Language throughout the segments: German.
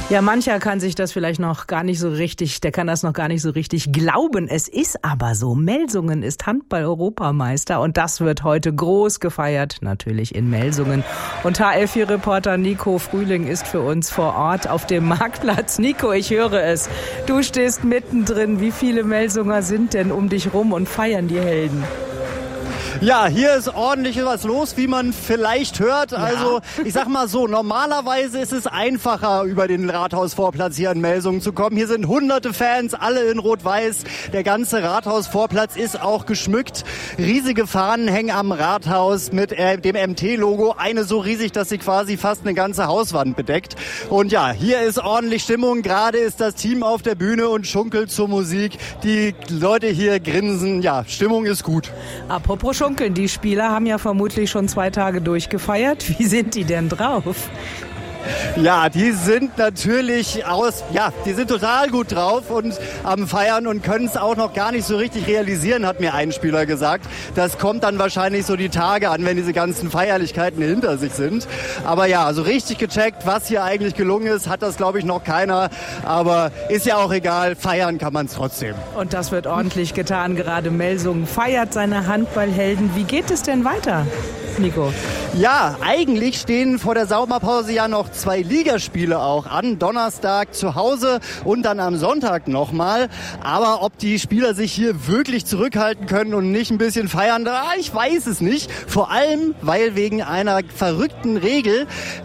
Ja, mancher kann sich das vielleicht noch gar nicht so richtig, der kann das noch gar nicht so richtig glauben. Es ist aber so. Melsungen ist Handball-Europameister und das wird heute groß gefeiert, natürlich in Melsungen. Und HL4-Reporter Nico Frühling ist für uns vor Ort auf dem Marktplatz. Nico, ich höre es. Du stehst mittendrin. Wie viele Melsunger sind denn um dich rum und feiern die Helden? Ja, hier ist ordentlich was los, wie man vielleicht hört. Also ich sag mal so, normalerweise ist es einfacher, über den Rathausvorplatz hier in Melsungen zu kommen. Hier sind hunderte Fans, alle in Rot-Weiß. Der ganze Rathausvorplatz ist auch geschmückt. Riesige Fahnen hängen am Rathaus mit dem MT-Logo. Eine so riesig, dass sie quasi fast eine ganze Hauswand bedeckt. Und ja, hier ist ordentlich Stimmung. Gerade ist das Team auf der Bühne und schunkelt zur Musik. Die Leute hier grinsen. Ja, Stimmung ist gut. Apropos Schunkeln, die Spieler haben ja vermutlich schon 2 Tage durchgefeiert. Wie sind die denn drauf? Ja, die sind natürlich die sind total gut drauf und am Feiern und können es auch noch gar nicht so richtig realisieren, hat mir ein Spieler gesagt. Das kommt dann wahrscheinlich so die Tage an, wenn diese ganzen Feierlichkeiten hinter sich sind. Aber ja, so richtig gecheckt, was hier eigentlich gelungen ist, hat das, glaube ich, noch keiner. Aber ist ja auch egal, feiern kann man es trotzdem. Und das wird ordentlich getan. Gerade Melsungen feiert seine Handballhelden. Wie geht es denn weiter, Nico? Ja, eigentlich stehen vor der Sommerpause ja noch 2 Ligaspiele auch an. Donnerstag zu Hause und dann am Sonntag nochmal. Aber ob die Spieler sich hier wirklich zurückhalten können und nicht ein bisschen feiern, ich weiß es nicht. Vor allem, weil wegen einer verrückten Regel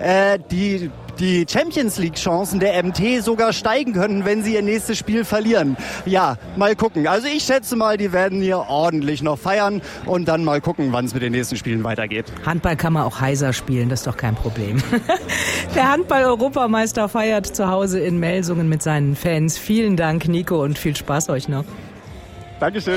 die Champions-League-Chancen der MT sogar steigen könnten, wenn sie ihr nächstes Spiel verlieren. Ja, mal gucken. Also ich schätze mal, die werden hier ordentlich noch feiern und dann mal gucken, wann es mit den nächsten Spielen weitergeht. Handball kann man auch heiser spielen, das ist doch kein Problem. Der Handball-Europameister feiert zu Hause in Melsungen mit seinen Fans. Vielen Dank, Nico, und viel Spaß euch noch. Dankeschön.